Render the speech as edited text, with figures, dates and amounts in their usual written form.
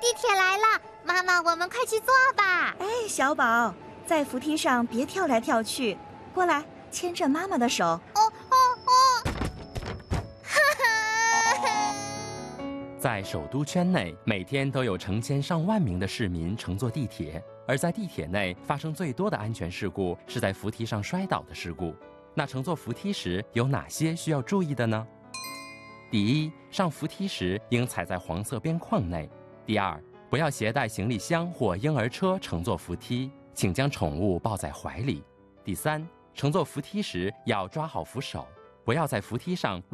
地铁来了，妈妈，我们快去坐吧。 哎，小宝，在扶梯上别跳来跳去，过来牵着妈妈的手。 哦。 在首都圈内，每天都有成千上万名的市民乘坐地铁，而在地铁内发生最多的安全事故是在扶梯上摔倒的事故。那乘坐扶梯时有哪些需要注意的呢？第一，上扶梯时应踩在黄色边框内。第二，不要携带行李箱或婴儿车乘坐扶梯，请将宠物抱在怀里。第三，乘坐扶梯时要抓好扶手，不要在扶梯上